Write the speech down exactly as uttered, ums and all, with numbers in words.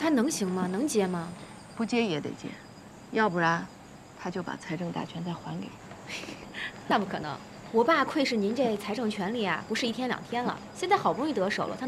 他能行吗？能接吗？ 不接也得接，要不然他就把财政大权再还给你。 那不可能，我爸窥视您这财政权力啊，不是一天两天了，现在好不容易得手了，他